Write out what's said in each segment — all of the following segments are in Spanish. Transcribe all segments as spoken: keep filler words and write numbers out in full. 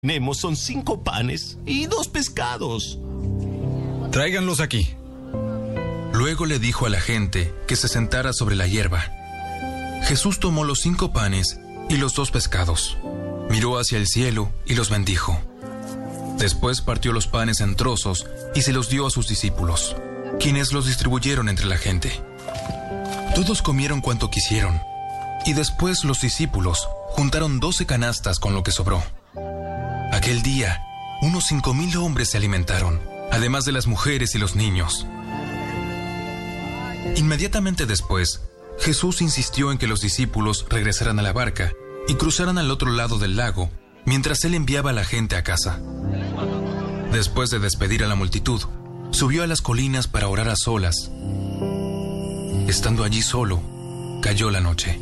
tenemos son cinco panes y dos pescados. Tráiganlos aquí. Luego le dijo a la gente que se sentara sobre la hierba. Jesús tomó los cinco panes y los dos pescados, miró hacia el cielo y los bendijo. Después partió los panes en trozos y se los dio a sus discípulos, quienes los distribuyeron entre la gente. Todos comieron cuanto quisieron, y después los discípulos juntaron doce canastas con lo que sobró. Aquel día, unos cinco mil hombres se alimentaron, además de las mujeres y los niños. Inmediatamente después, Jesús insistió en que los discípulos regresaran a la barca y cruzaran al otro lado del lago, mientras él enviaba a la gente a casa. Después de despedir a la multitud, subió a las colinas para orar a solas. Estando allí solo, cayó la noche.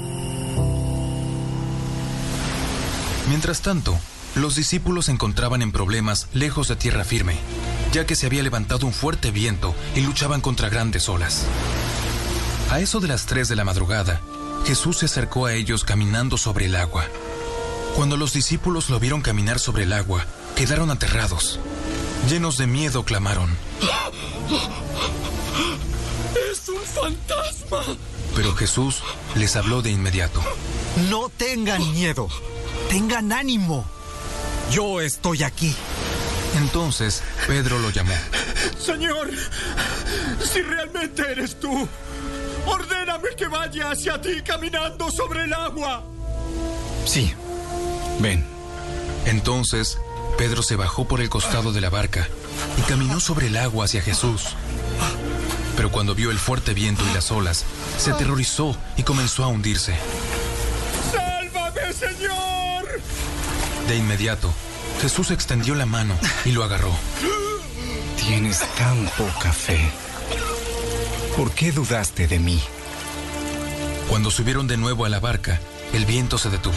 Mientras tanto, los discípulos se encontraban en problemas lejos de tierra firme, ya que se había levantado un fuerte viento y luchaban contra grandes olas. A eso de las tres de la madrugada, Jesús se acercó a ellos caminando sobre el agua. Cuando los discípulos lo vieron caminar sobre el agua, quedaron aterrados. Llenos de miedo, clamaron: ¡Es un fantasma! Pero Jesús les habló de inmediato. No tengan miedo, tengan ánimo. Yo estoy aquí. Entonces Pedro lo llamó. Señor, si realmente eres tú, ordéname que vaya hacia ti caminando sobre el agua. Sí, ven. Entonces Pedro se bajó por el costado de la barca y caminó sobre el agua hacia Jesús. Pero cuando vio el fuerte viento y las olas, se aterrorizó y comenzó a hundirse. ¡Sálvame, Señor! De inmediato, Jesús extendió la mano y lo agarró. Tienes tan poca fe. ¿Por qué dudaste de mí? Cuando subieron de nuevo a la barca, el viento se detuvo.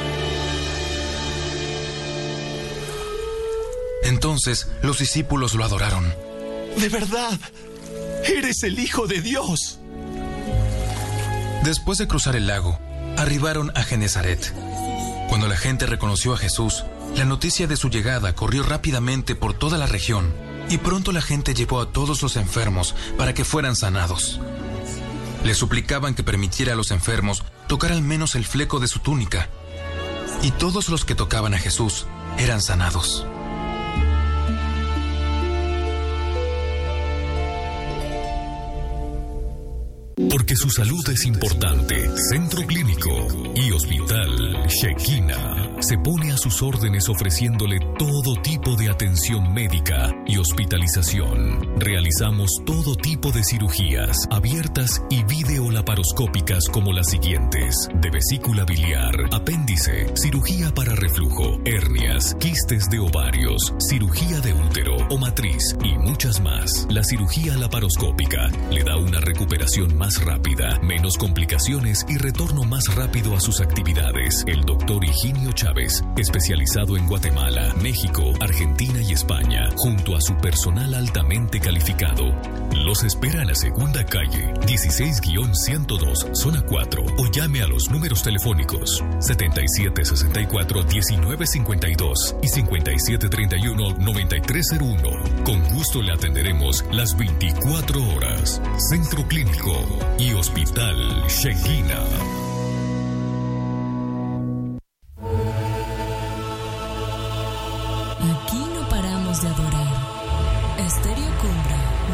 Entonces los discípulos lo adoraron. ¡De verdad! ¡Eres el Hijo de Dios! Después de cruzar el lago, arribaron a Genesaret. Cuando la gente reconoció a Jesús, la noticia de su llegada corrió rápidamente por toda la región, y pronto la gente llevó a todos los enfermos para que fueran sanados. Le suplicaban que permitiera a los enfermos tocar al menos el fleco de su túnica, y todos los que tocaban a Jesús eran sanados. Porque su salud es importante, Centro Clínico y Hospital Shekinah se pone a sus órdenes ofreciéndole todo tipo de atención médica y hospitalización. Realizamos todo tipo de cirugías abiertas y videolaparoscópicas como las siguientes: de vesícula biliar, apéndice, cirugía para reflujo, hernias, quistes de ovarios, cirugía de útero o matriz y muchas más. La cirugía laparoscópica le da una recuperación más rápida, menos complicaciones y retorno más rápido a sus actividades. El doctor Higinio Chávez, especializado en Guatemala, México, Argentina y España, junto a su personal altamente calificado, los espera en la segunda calle, dieciséis ciento dos, zona cuatro, o llame a los números telefónicos setenta y siete sesenta y cuatro, diecinueve cincuenta y dos y cincuenta y siete treinta y uno, noventa y tres cero uno. Con gusto le atenderemos las veinticuatro horas. Centro Clínico y Hospital Shekinah. Aquí no paramos de adorar. Estéreo Cumbra